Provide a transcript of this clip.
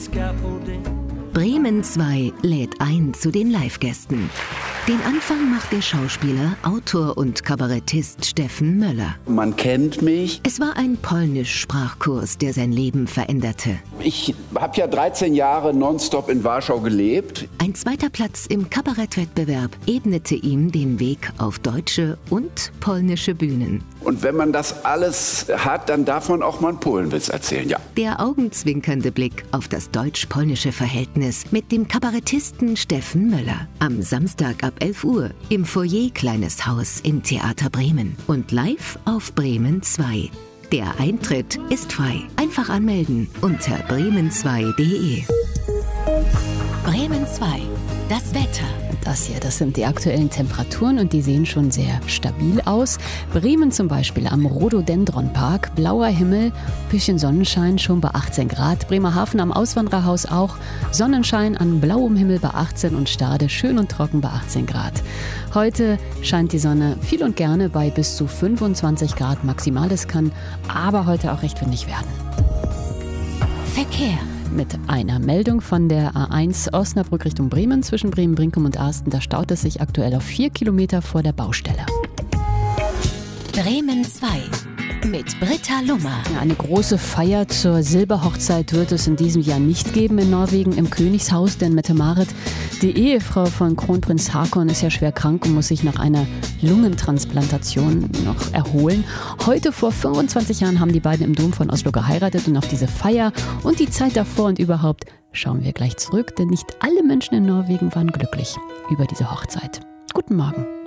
Bremen 2 lädt ein zu den Live-Gästen. Den Anfang macht der Schauspieler, Autor und Kabarettist Steffen Möller. Man kennt mich. Es war ein Polnisch-Sprachkurs, der sein Leben veränderte. Ich habe ja 13 Jahre nonstop in Warschau gelebt. Ein zweiter Platz im Kabarettwettbewerb ebnete ihm den Weg auf deutsche und polnische Bühnen. Und wenn man das alles hat, dann darf man auch mal einen Polenwitz erzählen, ja. Der augenzwinkernde Blick auf das deutsch-polnische Verhältnis mit dem Kabarettisten Steffen Möller. Am Samstag ab 11 Uhr im Foyer Kleines Haus im Theater Bremen und live auf Bremen 2. Der Eintritt ist frei. Einfach anmelden unter bremen2.de. Bremen 2. Das Wetter. Das sind die aktuellen Temperaturen und die sehen schon sehr stabil aus. Bremen zum Beispiel am Rhododendronpark, blauer Himmel, bisschen Sonnenschein schon bei 18 Grad. Bremerhaven am Auswandererhaus auch, Sonnenschein an blauem Himmel bei 18 und Stade schön und trocken bei 18 Grad. Heute scheint die Sonne viel und gerne bei bis zu 25 Grad maximal. Es kann aber heute auch recht windig werden. Verkehr. Mit einer Meldung von der A1 Osnabrück Richtung Bremen zwischen Bremen-Brinkum und Arsten. Da staut es sich aktuell auf 4 Kilometer vor der Baustelle. Bremen 2 mit Britta Lummer. Eine große Feier zur Silberhochzeit wird es in diesem Jahr nicht geben in Norwegen im Königshaus, denn Mette-Marit, die Ehefrau von Kronprinz Haakon, ist ja schwer krank und muss sich nach einer Lungentransplantation noch erholen. Heute vor 25 Jahren haben die beiden im Dom von Oslo geheiratet und auf diese Feier und die Zeit davor und überhaupt schauen wir gleich zurück, denn nicht alle Menschen in Norwegen waren glücklich über diese Hochzeit. Guten Morgen.